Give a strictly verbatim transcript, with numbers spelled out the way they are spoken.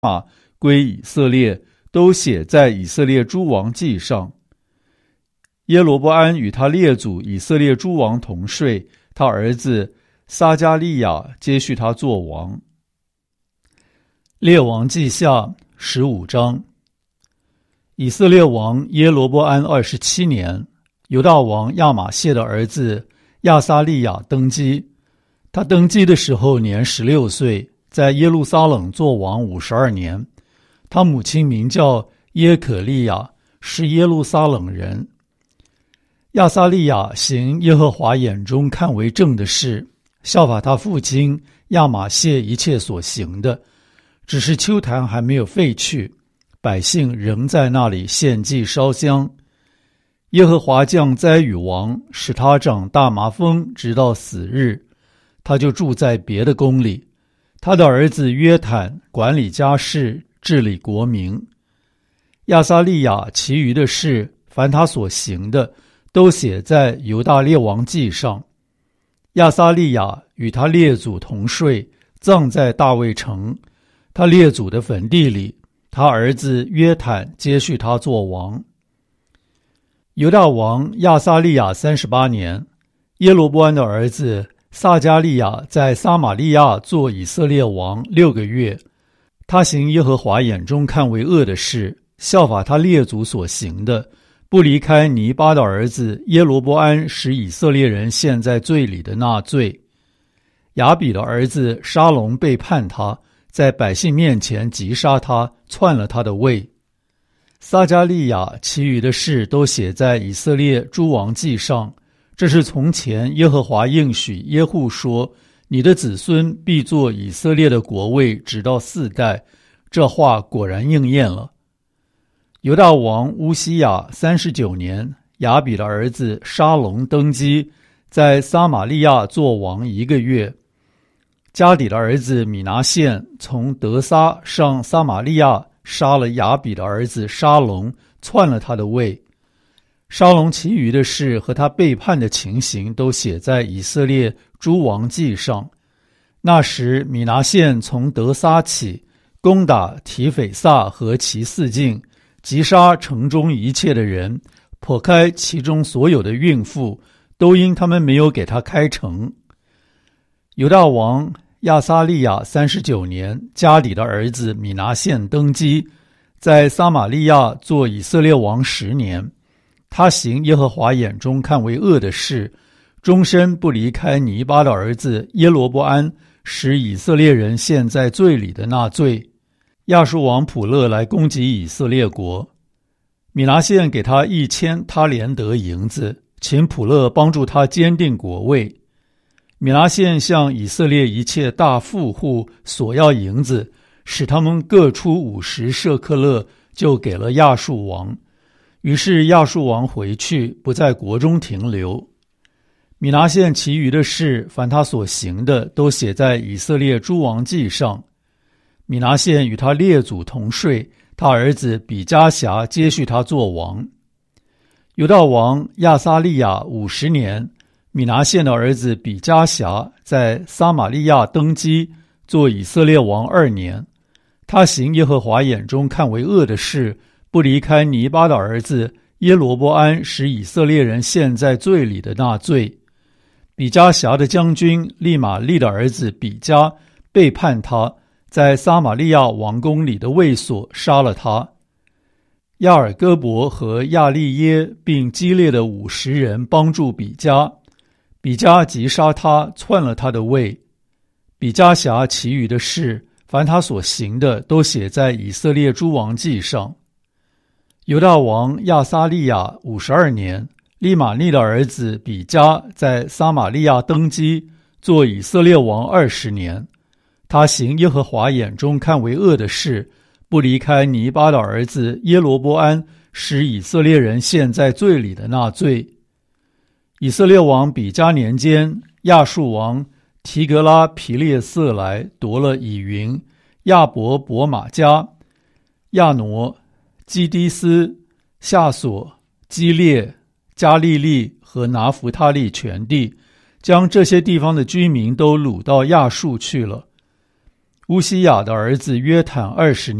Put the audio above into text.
马归以色列，都写在以色列诸王记上。耶罗波安与他列祖以色列诸王同睡，他儿子撒迦利亚接续他作王。列王记下十五章。以色列王耶罗波安二十七年，犹大王亚玛谢的儿子亚撒利亚登基。他登基的时候年十六岁，在耶路撒冷作王五十二年。他母亲名叫耶可利亚，是耶路撒冷人。亚撒利亚行耶和华眼中看为正的事，效法他父亲亚玛谢一切所行的，只是丘坛还没有废去，百姓仍在那里献祭烧香。耶和华降灾与王，使他长大麻风，直到死日。他就住在别的宫里。他的儿子约坦管理家事，治理国民。亚撒利亚其余的事，凡他所行的，都写在犹大列王记上。亚撒利亚与他列祖同睡，葬在大卫城，他列祖的坟地里。他儿子约坦接续他作王。犹大王亚撒利亚三十八年，耶罗波安的儿子撒迦利亚在撒玛利亚做以色列王六个月。他行耶和华眼中看为恶的事，效法他列祖所行的，不离开尼巴的儿子耶罗波安使以色列人陷在罪里的那罪。亚比的儿子沙龙背叛他，在百姓面前击杀他，篡了他的位。撒迦利亚其余的事都写在以色列诸王记上。这是从前耶和华应许耶户说，你的子孙必作以色列的国位，直到四代。这话果然应验了。犹大王乌西雅三十九年，亚比的儿子沙龙登基，在撒玛利亚作王一个月。加底的儿子米拿现从德撒上撒玛利亚，杀了亚比的儿子沙龙，篡了他的位。沙龙其余的事和他背叛的情形，都写在以色列诸王记上。那时米拿现从德撒起，攻打提斐萨和其四境，击杀城中一切的人，剖开其中所有的孕妇，都因他们没有给他开城。犹大王亚撒利亚三十九年，加底的儿子米拿现登基，在撒玛利亚做以色列王十年。他行耶和华眼中看为恶的事，终身不离开尼巴的儿子耶罗波安使以色列人陷在罪里的那罪。亚述王普勒来攻击以色列国，米拿现给他一千他连得银子，请普勒帮助他坚定国位。米拿现向以色列一切大富户索要银子，使他们各出五十舍克勒，就给了亚述王。于是亚述王回去，不在国中停留。米拿现其余的事，凡他所行的，都写在以色列诸王记上。米拿现与他列祖同睡，他儿子比加辖接续他作王。犹大王亚撒利亚五十年，米拿现的儿子比加辖在撒玛利亚登基，做以色列王二年。他行耶和华眼中看为恶的事，不离开尼巴的儿子耶罗波安使以色列人陷在罪里的那罪。比加辖的将军利玛利的儿子比加背叛他，在撒玛利亚王宫里的卫所杀了他。亚尔戈伯和亚利耶并基列的五十人帮助比加，比加击杀他，篡了他的位。比加辖其余的事，凡他所行的，都写在以色列诸王记上。犹大王亚撒利亚五十二年，利玛利的儿子比加在撒玛利亚登基，做以色列王二十年。他行耶和华眼中看为恶的事，不离开尼巴的儿子耶罗波安使以色列人陷在罪里的那罪。以色列王比加年间，亚述王提格拉皮列色来夺了以云、亚伯伯玛加、亚挪、基低斯、夏索、基列、加利利和拿弗他利全地，将这些地方的居民都掳到亚述去了。 乌西雅的儿子约坦二十年。